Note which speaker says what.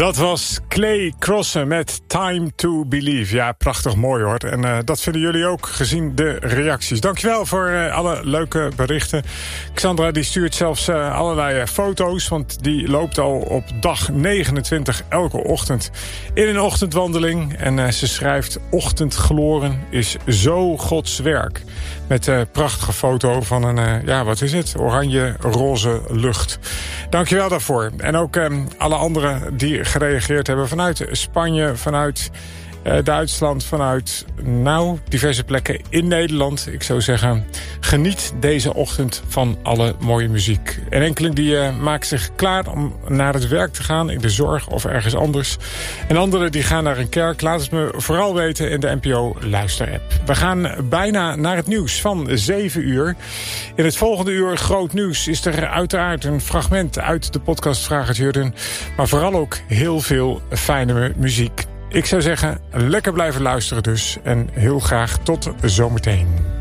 Speaker 1: Dat was Clay Crossen met Time to Believe. Ja, prachtig mooi hoor. En dat vinden jullie ook, gezien de reacties. Dankjewel voor alle leuke berichten. Xandra die stuurt zelfs allerlei foto's, want die loopt al op dag 29 elke ochtend in een ochtendwandeling. En ze schrijft: ochtendgloren is zo Gods werk. Met een prachtige foto van een, wat is het? Oranje-roze lucht. Dankjewel daarvoor. En ook alle anderen die gereageerd hebben vanuit Spanje, vanuit Duitsland, vanuit diverse plekken in Nederland. Ik zou zeggen, geniet deze ochtend van alle mooie muziek. En enkele die maken zich klaar om naar het werk te gaan, in de zorg of ergens anders. En anderen die gaan naar een kerk. Laat het me vooral weten in de NPO Luister-app. We gaan bijna naar het nieuws van 7 uur. In het volgende uur groot nieuws is er uiteraard een fragment uit de podcast Vraag het Jurgen. Maar vooral ook heel veel fijne muziek. Ik zou zeggen, lekker blijven luisteren dus. En heel graag tot zometeen.